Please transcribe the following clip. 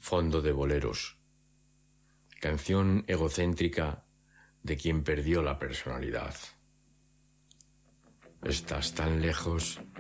Fondo de boleros. Canción egocéntrica de quien perdió la personalidad. Estás tan lejos